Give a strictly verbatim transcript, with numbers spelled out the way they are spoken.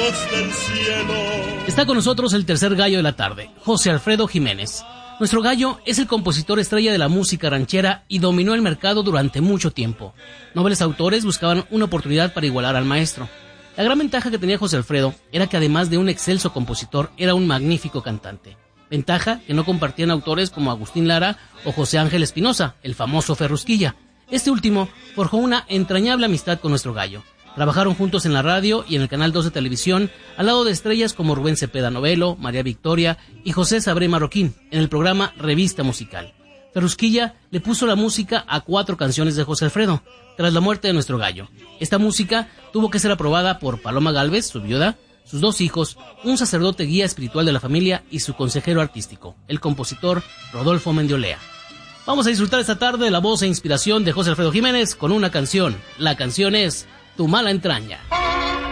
luz del cielo. Está con nosotros el tercer gallo de la tarde, José Alfredo Jiménez. Nuestro gallo es el compositor estrella de la música ranchera y dominó el mercado durante mucho tiempo. Nobles autores buscaban una oportunidad para igualar al maestro. La gran ventaja que tenía José Alfredo era que además de un excelso compositor, era un magnífico cantante. Ventaja que no compartían autores como Agustín Lara o José Ángel Espinosa, el famoso Ferrusquilla. Este último forjó una entrañable amistad con nuestro gallo. Trabajaron juntos en la radio y en el Canal dos de televisión, al lado de estrellas como Rubén Cepeda Novelo, María Victoria y José Sabré Marroquín, en el programa Revista Musical. Ferrusquilla le puso la música a cuatro canciones de José Alfredo, tras la muerte de nuestro gallo. Esta música tuvo que ser aprobada por Paloma Gálvez, su viuda, sus dos hijos, un sacerdote guía espiritual de la familia y su consejero artístico, el compositor Rodolfo Mendiolea. Vamos a disfrutar esta tarde la voz e inspiración de José Alfredo Jiménez con una canción. La canción es Tu Mala Entraña.